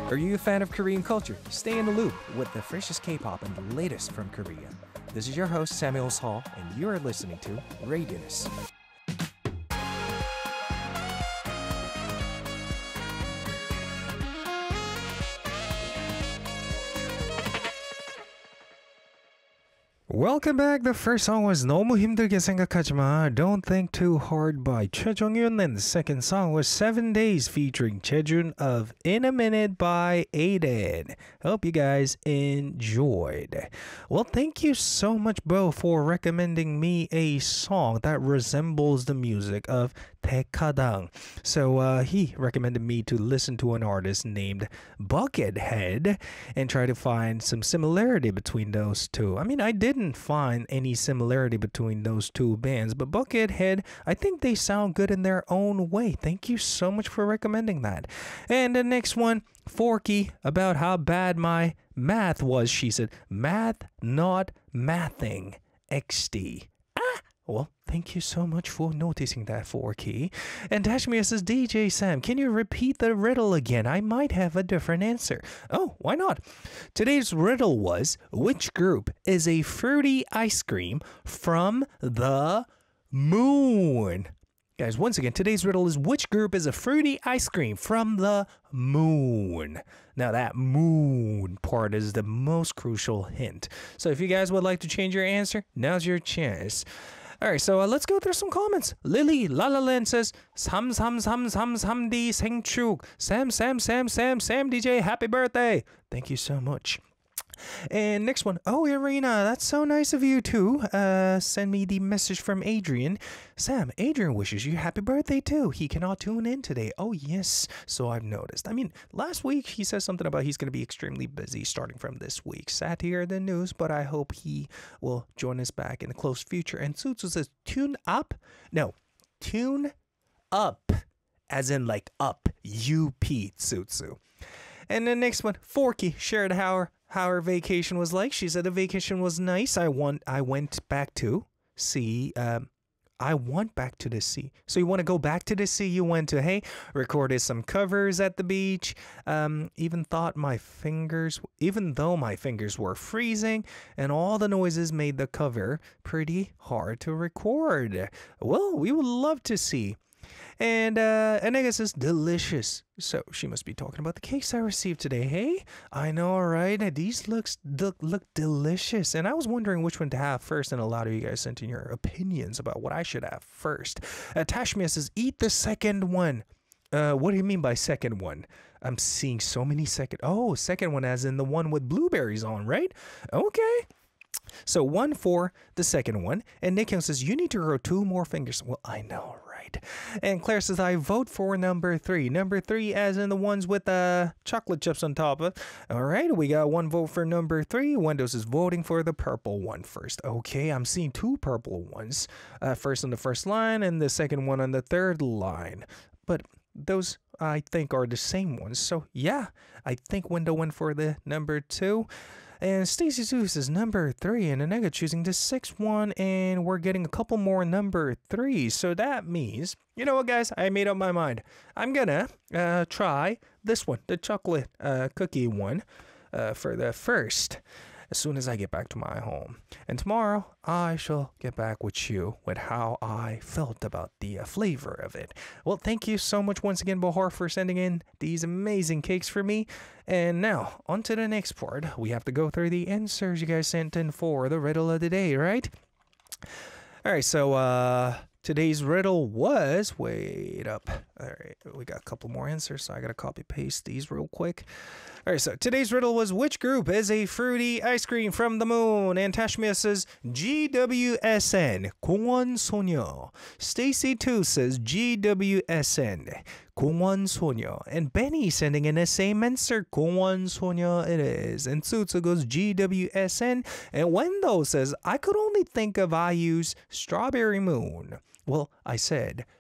Are you a fan of Korean culture? Stay in the loop with the freshest K-pop and the latest from Korea. This is your host Samuel Hall, and you are listening to Radius. Welcome back. The first song was 너무 힘들게 생각하지 마, Don't Think Too Hard by Choi Jong-hyun, and the second song was 7 Days featuring Chejun of In a Minute by Aiden. Hope you guys enjoyed. Well, thank you so much, Bo, for recommending me a song that resembles the music of Taekadang. So he recommended me to listen to an artist named Buckethead and try to find some similarity between those two. I mean, I didn't find any similarity between those two bands, but Buckethead, I think they sound good in their own way. Thank you so much for recommending that. And the next one, Forky, about how bad my math was. She said, math, not mathing. XD. Well, thank you so much for noticing that, Forky. And Tashmia says, DJ Sam, can you repeat the riddle again? I might have a different answer. Oh, why not? Today's riddle was, which group is a fruity ice cream from the moon? Guys, once again, today's riddle is, which group is a fruity ice cream from the moon? Now, that moon part is the most crucial hint. So if you guys would like to change your answer, now's your chance. All right, so let's go through some comments. Lily Lalaland says, Sam D 생축. Sam DJ, happy birthday. Thank you so much. And next one, oh, Irina, that's so nice of you too. Send me the message from Adrian. Sam, Adrian wishes you happy birthday too. He cannot tune in today. Oh, yes. So I've noticed. I mean, last week he said something about he's going to be extremely busy starting from this week. Sad to hear the news, but I hope he will join us back in the close future. And Tsutsu says, tune up? No, tune up, as in like up. U-P, Tsutsu. And the next one, Forky shared how her vacation was like. She said the vacation was nice. I went back to sea. I went back to the sea. So you want to go back to the sea? You went to, hey, recorded some covers at the beach. Even though my fingers were freezing and all the noises made the cover pretty hard to record. Well, we would love to see. And Anega says, delicious. So she must be talking about the cakes I received today. Hey, I know, right? These look delicious. And I was wondering which one to have first, and a lot of you guys sent in your opinions about what I should have first. Tashmia says, eat the second one. What do you mean by second one? I'm seeing so many second one as in the one with blueberries on, right? Okay. So 1 for the second one. And Nick Young says, you need to grow 2 more fingers. Well, I know, right? And Claire says, I vote for number 3. Number 3 as in the ones with chocolate chips on top of. All right, we got 1 vote for number 3. Wendos is voting for the purple one first. Okay, I'm seeing 2 purple ones. First on the first line and the second one on the third line. But those, I think, are the same ones. So, yeah, I think Wendo went for the number 2. And Stacy Zeus is number 3, and Anega choosing the 6th one, and we're getting a couple more number 3. So that means, you know what, guys? I made up my mind. I'm gonna try this one, the chocolate cookie one, for the first, as soon as I get back to my home. And tomorrow, I shall get back with you with how I felt about the flavor of it. Well, thank you so much once again, Bahar, for sending in these amazing cakes for me. And now, on to the next part. We have to go through the answers you guys sent in for the riddle of the day, right? All right, so today's riddle was, wait up. All right, we got a couple more answers, so I got to copy paste these real quick. All right, so today's riddle was, which group is a fruity ice cream from the moon? And Tashmia says, GWSN, 공원 소녀. Stacy too says, GWSN, 공원 소녀. And Benny sending in the same answer, 공원 소녀 it is. And Tsutsu goes, GWSN. And Wendo says, I could only think of IU's Strawberry Moon. Well, I said